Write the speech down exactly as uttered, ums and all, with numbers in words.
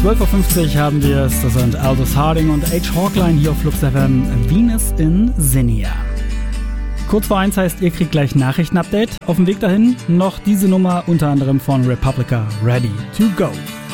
zwölf Uhr fünfzig haben wir es. Das sind Aldous Harding und H. Hawkline hier auf Flux F M. Venus in Zinnia. Kurz vor eins heißt, ihr kriegt gleich Nachrichten-Update. Auf dem Weg dahin noch diese Nummer, unter anderem von Republica, Ready to Go.